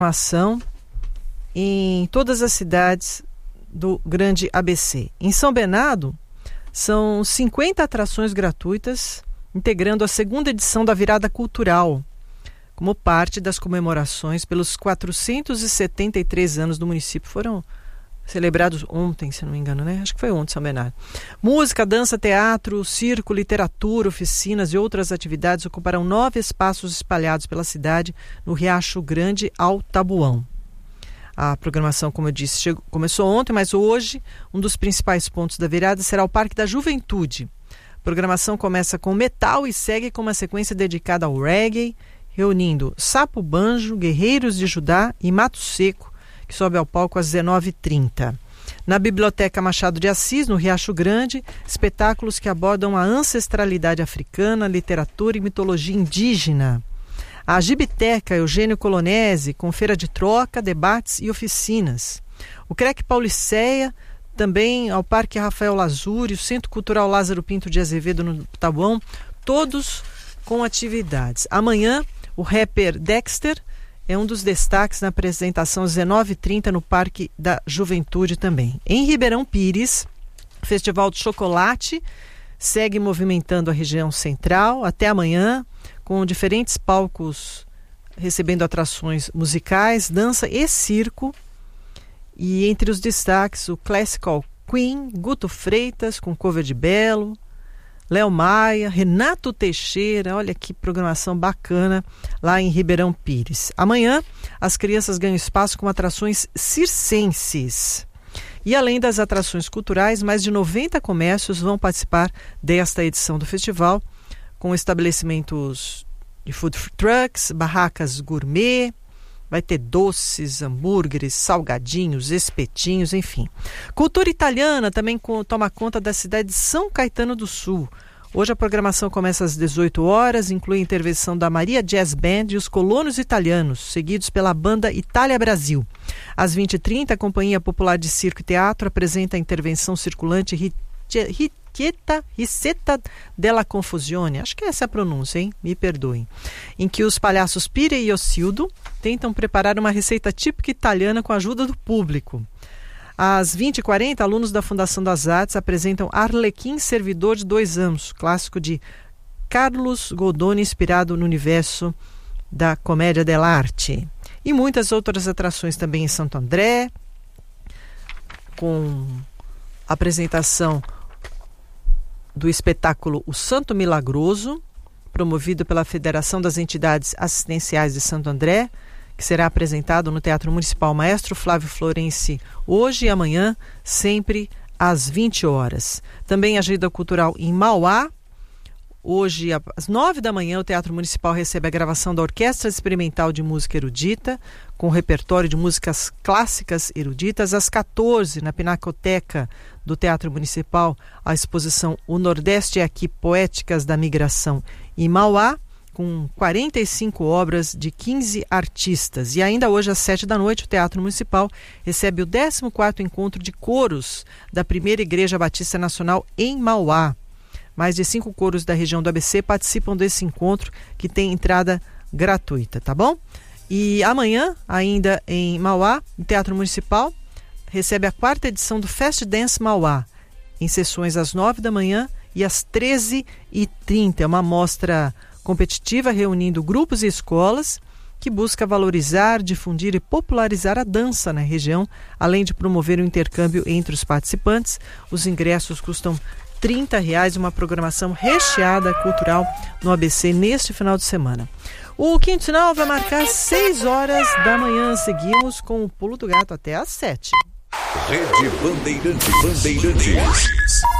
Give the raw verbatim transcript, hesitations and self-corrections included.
Ação em todas as cidades do Grande A B C. Em São Bernardo, são cinquenta atrações gratuitas, integrando a segunda edição da Virada Cultural, como parte das comemorações pelos quatrocentos e setenta e três anos do município. Foram celebrados ontem, se não me engano, né? Acho que foi ontem, São Bernardo. Música, dança, teatro, circo, literatura, oficinas e outras atividades ocuparão nove espaços espalhados pela cidade, no Riacho Grande ao Tabuão. A programação, como eu disse, chegou, começou ontem, mas hoje um dos principais pontos da virada será o Parque da Juventude. A programação começa com metal e segue com uma sequência dedicada ao reggae, reunindo Sapo Banjo, Guerreiros de Judá e Mato Seco, que sobe ao palco às dezenove e trinta. Na Biblioteca Machado de Assis, no Riacho Grande, espetáculos que abordam a ancestralidade africana, literatura e mitologia indígena. A Gibiteca Eugênio Colonese, com feira de troca, debates e oficinas. O C R E C Pauliceia, também ao Parque Rafael Lazuri, o Centro Cultural Lázaro Pinto de Azevedo no Tabuão, todos com atividades. Amanhã, o rapper Dexter é um dos destaques na apresentação às dezenove e trinta no Parque da Juventude também. Em Ribeirão Pires, o Festival do Chocolate segue movimentando a região central até amanhã, com diferentes palcos recebendo atrações musicais, dança e circo. E entre os destaques, o Classical Queen, Guto Freitas com cover de Belo, Léo Maia, Renato Teixeira, olha que programação bacana lá em Ribeirão Pires. Amanhã, as crianças ganham espaço com atrações circenses. E além das atrações culturais, mais de noventa comércios vão participar desta edição do festival, com estabelecimentos de food trucks, barracas gourmet, vai ter doces, hambúrgueres, salgadinhos, espetinhos, enfim. Cultura italiana também toma conta da cidade de São Caetano do Sul. Hoje a programação começa às dezoito horas, inclui a intervenção da Maria Jazz Band e os Colonos Italianos, seguidos pela banda Itália Brasil. Às vinte e trinta, a Companhia Popular de Circo e Teatro apresenta a intervenção circulante Richietta Ricetta della Confusione, acho que essa é a pronúncia, hein? Me perdoem. Em que os palhaços Pire e Ossildo tentam preparar uma receita típica italiana com a ajuda do público. Às vinte e quarenta, alunos da Fundação das Artes apresentam Arlequim Servidor de Dois Anos, clássico de Carlos Goldoni, inspirado no universo da Comédia dell'arte. E muitas outras atrações também em Santo André, com apresentação do espetáculo O Santo Milagroso, promovido pela Federação das Entidades Assistenciais de Santo André, que será apresentado no Teatro Municipal Maestro Flávio Florenci hoje e amanhã, sempre às vinte horas. Também agenda cultural em Mauá. Hoje, às nove da manhã, o Teatro Municipal recebe a gravação da Orquestra Experimental de Música Erudita, com repertório de músicas clássicas eruditas. Às quatorze, na Pinacoteca do Teatro Municipal, a exposição O Nordeste é Aqui, Poéticas da Migração em Mauá, com quarenta e cinco obras de quinze artistas. E ainda hoje, às sete da noite, o Teatro Municipal recebe o décimo quarto Encontro de Coros da Primeira Igreja Batista Nacional em Mauá. Mais de cinco coros da região do A B C participam desse encontro, que tem entrada gratuita, tá bom? E amanhã, ainda em Mauá, o Teatro Municipal recebe a quarta edição do Fast Dance Mauá, em sessões às nove da manhã e às treze e trinta. É uma mostra competitiva reunindo grupos e escolas que busca valorizar, difundir e popularizar a dança na região, além de promover o intercâmbio entre os participantes. Os ingressos custam trinta reais, uma programação recheada cultural no A B C neste final de semana. O quinto sinal vai marcar seis horas da manhã. Seguimos com o Pulo do Gato até às sete. Rede Bandeirantes. Bandeirantes.